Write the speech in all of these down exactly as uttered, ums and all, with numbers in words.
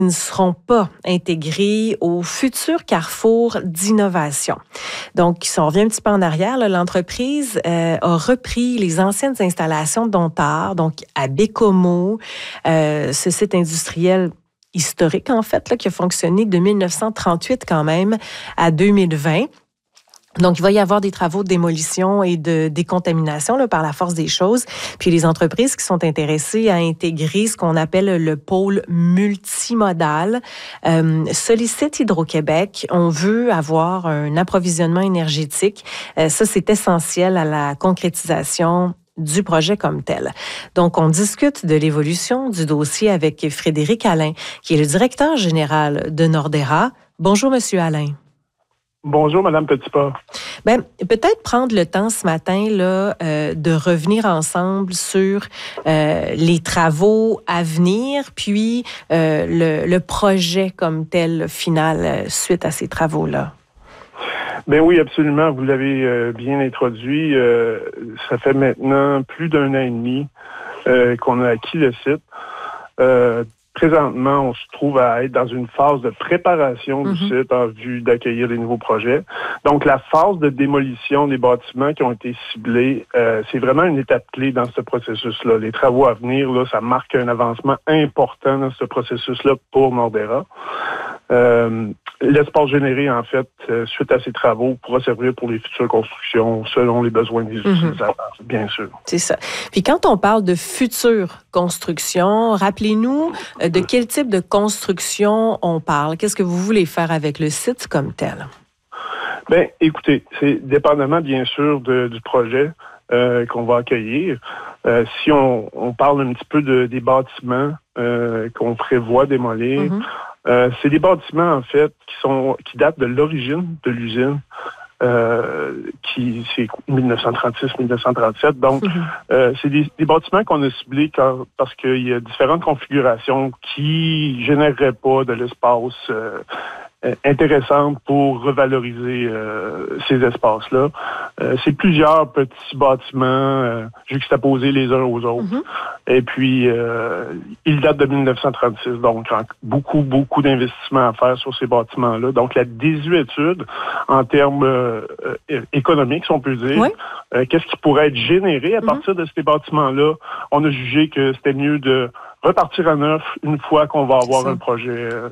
ne seront pas intégrés au futur carrefour d'innovation. Donc, si on revient un petit peu en arrière, là, l'entreprise euh, a repris les anciennes installations de Domtar, donc à Baie-Comeau, euh, ce site industriel historique, en fait, là, qui a fonctionné de mille neuf cent trente-huit quand même à deux mille vingt. Donc, il va y avoir des travaux de démolition et de décontamination là, par la force des choses. Puis, les entreprises qui sont intéressées à intégrer ce qu'on appelle le pôle multimodal euh, sollicitent Hydro-Québec. On veut avoir un approvisionnement énergétique. Euh, ça, c'est essentiel à la concrétisation du projet comme tel. Donc, on discute de l'évolution du dossier avec Frédéric Allain, qui est le directeur général de Nordera. Bonjour, Monsieur Allain. Bonjour, Madame Petitpas. Ben, peut-être prendre le temps ce matin là, euh, de revenir ensemble sur euh, les travaux à venir, puis euh, le, le projet comme tel final euh, suite à ces travaux-là. Ben oui, absolument. Vous l'avez euh, bien introduit. Euh, ça fait maintenant plus d'un an et demi euh, qu'on a acquis le site. Euh, Présentement, on se trouve à être dans une phase de préparation du mm-hmm. site en vue d'accueillir les nouveaux projets. Donc, la phase de démolition des bâtiments qui ont été ciblés, euh, c'est vraiment une étape clé dans ce processus-là. Les travaux à venir, là, ça marque un avancement important dans ce processus-là pour Nordera. Euh, l'espace généré, en fait, euh, suite à ces travaux, pourra servir pour les futures constructions selon les besoins des mm-hmm. utilisateurs, bien sûr. C'est ça. Puis quand on parle de futures constructions, rappelez-nous euh, de quel type de construction on parle. Qu'est-ce que vous voulez faire avec le site comme tel? Bien, écoutez, c'est dépendamment, bien sûr, de, du projet euh, qu'on va accueillir. Euh, si on, on parle un petit peu de, des bâtiments euh, qu'on prévoit démolir, mm-hmm. Euh, c'est des bâtiments, en fait, qui sont qui datent de l'origine de l'usine, euh, qui c'est mille neuf cent trente-six mille neuf cent trente-sept. Donc, mm-hmm. euh, c'est des, des bâtiments qu'on a ciblés car, parce qu'il y a différentes configurations qui généreraient pas de l'espace euh, intéressante pour revaloriser euh, ces espaces-là. Euh, c'est plusieurs petits bâtiments euh, juxtaposés les uns aux autres. Mm-hmm. Et puis, euh, ils datent de mille neuf cent trente-six, donc beaucoup, beaucoup d'investissements à faire sur ces bâtiments-là. Donc, la désuétude en termes euh, économiques, si on peut dire, oui. euh, qu'est-ce qui pourrait être généré à mm-hmm. partir de ces bâtiments-là, on a jugé que c'était mieux de repartir à neuf une fois qu'on va avoir un projet euh,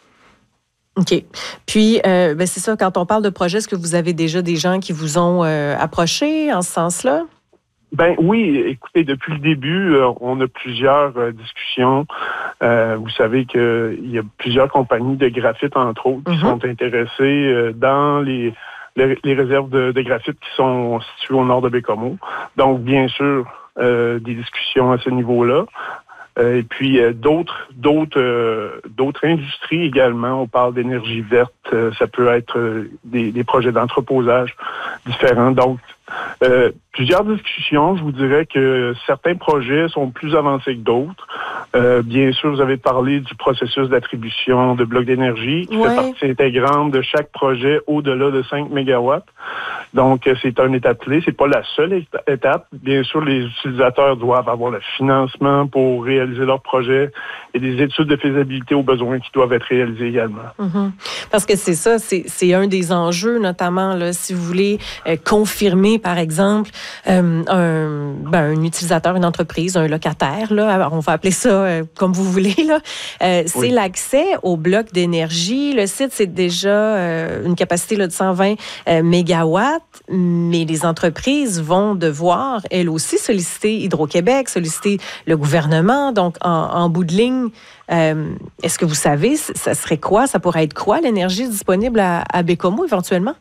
OK. Puis, euh, ben c'est ça, quand on parle de projet, est-ce que vous avez déjà des gens qui vous ont euh, approché en ce sens-là? Ben oui, écoutez, depuis le début, euh, on a plusieurs euh, discussions. Euh, vous savez qu'il y a plusieurs compagnies de graphite, entre autres, qui mm-hmm. sont intéressées euh, dans les, les, les réserves de, de graphite qui sont situées au nord de Baie-Comeau. Donc, bien sûr, euh, des discussions à ce niveau-là. Euh, et puis euh, d'autres d'autres euh, d'autres industries également. On parle d'énergie verte, euh, ça peut être euh, des, des projets d'entreposage différents. Donc euh, plusieurs discussions. Je vous dirais que certains projets sont plus avancés que d'autres. Euh, bien sûr, vous avez parlé du processus d'attribution de blocs d'énergie qui ouais. fait partie intégrante de chaque projet au-delà de cinq mégawatts. Donc, c'est une étape clé. C'est pas la seule étape. Bien sûr, les utilisateurs doivent avoir le financement pour réaliser leur projet et des études de faisabilité aux besoins qui doivent être réalisés également. Mm-hmm. Parce que c'est ça, c'est, c'est un des enjeux, notamment, là, si vous voulez euh, confirmer, par exemple, euh, un, ben, un utilisateur, une entreprise, un locataire, là, alors on va appeler ça euh, comme vous voulez, là, euh, c'est oui. l'accès au bloc d'énergie. Le site, c'est déjà euh, une capacité là, de cent vingt euh, mégawatts. Mais les entreprises vont devoir, elles aussi, solliciter Hydro-Québec, solliciter le gouvernement. Donc, en, en bout de ligne, euh, est-ce que vous savez, ça serait quoi? Ça pourrait être quoi, l'énergie disponible à, à Baie-Comeau, éventuellement?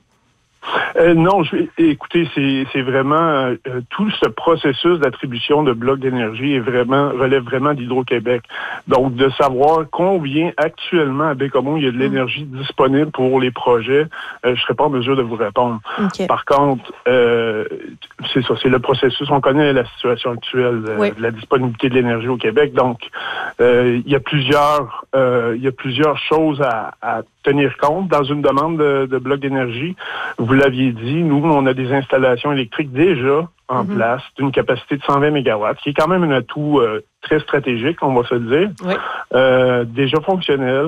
Euh, non, je, écoutez, c'est, c'est vraiment euh, tout ce processus d'attribution de blocs d'énergie est vraiment relève vraiment d'Hydro-Québec. Donc, de savoir combien actuellement à Baie-Comeau il y a de l'énergie mmh. disponible pour les projets, euh, je serais pas en mesure de vous répondre. Okay. Par contre, euh, c'est ça, c'est le processus. On connaît la situation actuelle euh, oui. de la disponibilité de l'énergie au Québec. Donc, euh, il y a plusieurs, euh, il y a plusieurs choses à, à tenir compte dans une demande de, de blocs d'énergie. Vous l'aviez dit, nous, on a des installations électriques déjà en mm-hmm. place d'une capacité de cent vingt mégawatts, qui est quand même un atout euh, très stratégique, on va se le dire, oui. euh, déjà fonctionnel.